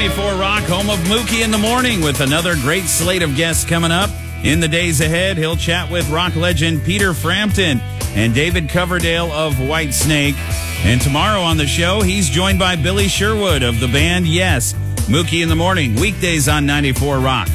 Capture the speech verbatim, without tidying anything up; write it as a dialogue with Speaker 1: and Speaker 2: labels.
Speaker 1: ninety-four Rock, home of Mookie in the Morning, with another great slate of guests coming up. In the days ahead, he'll chat with rock legend Peter Frampton and David Coverdale of Whitesnake. And tomorrow on the show, he's joined by Billy Sherwood of the band Yes. Mookie in the Morning, weekdays on ninety-four Rock.